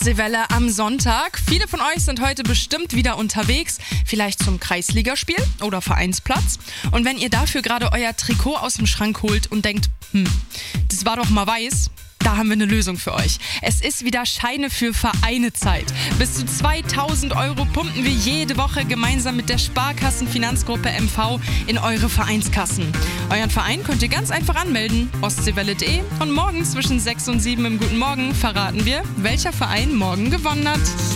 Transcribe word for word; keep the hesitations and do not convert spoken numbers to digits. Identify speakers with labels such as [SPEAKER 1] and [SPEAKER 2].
[SPEAKER 1] Ostseewelle am Sonntag. Viele von euch sind heute bestimmt wieder unterwegs, vielleicht zum Kreisligaspiel oder Vereinsplatz. Und wenn ihr dafür gerade euer Trikot aus dem Schrank holt und denkt, hm, das war doch mal weiß, da haben wir eine Lösung für euch. Es ist wieder Scheine für Vereine-Zeit. Bis zu zweitausend Euro pumpen wir jede Woche gemeinsam mit der Sparkassenfinanzgruppe M V in eure Vereinskassen. Euren Verein könnt ihr ganz einfach anmelden, ostseewelle punkt de, und morgen zwischen sechs und sieben im Guten Morgen verraten wir, welcher Verein morgen gewonnen hat.